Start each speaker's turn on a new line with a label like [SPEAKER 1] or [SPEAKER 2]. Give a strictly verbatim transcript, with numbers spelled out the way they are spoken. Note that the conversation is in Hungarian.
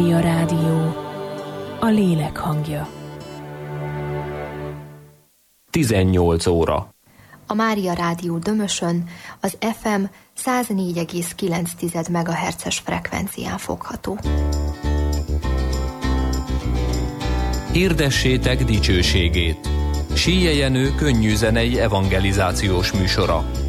[SPEAKER 1] A rádió, a lélek hangja.
[SPEAKER 2] tizennyolc óra.
[SPEAKER 3] A Mária Rádió Dömösön az ef em száznégy egész kilenc megahertzes frekvencián fogható.
[SPEAKER 2] Hirdessétek dicsőségét. Síje Jenő könnyű zenei evangelizációs műsora.